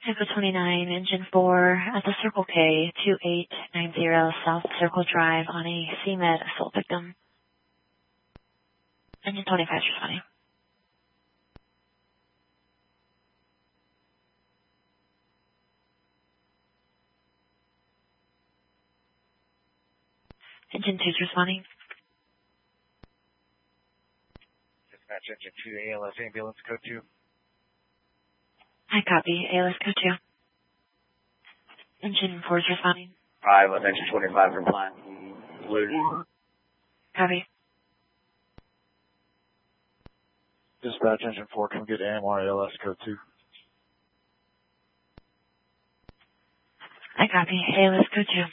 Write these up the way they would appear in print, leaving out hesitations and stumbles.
Echo 29, Engine 4 at the Circle K, 2890 South Circle Drive on a CMed assault victim. Engine 25 is responding. Engine 2 is responding. Dispatch Engine 2, ALS ambulance code 2. I copy. ALS code 2. Engine 4 is responding. 5 with Engine 25 replying. Blue. Copy. Dispatch Engine 4, can we get AMR ALS code 2? I copy. ALS code 2.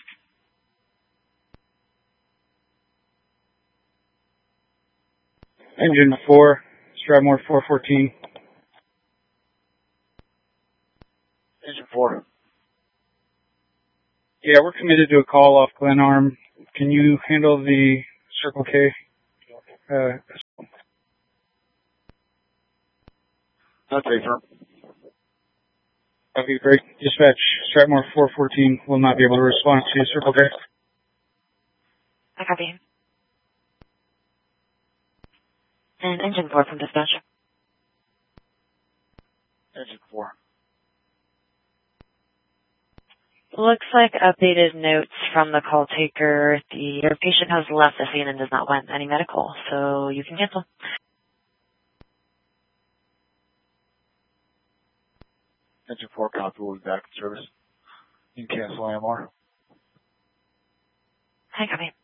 Engine 4, Stratmore 414. Engine 4. Yeah, we're committed to a call off Glenarm. Can you handle the Circle K? Okay, firm. Okay, great. Dispatch, Stratmore 414 will not be able to respond to Circle K. I copy. And Engine 4 from dispatch. Engine 4. Looks like updated notes from the call taker. Your patient has left the scene and does not want any medical, so you can cancel. Engine 4, copy, will be back in service. You can cancel AMR. I copy.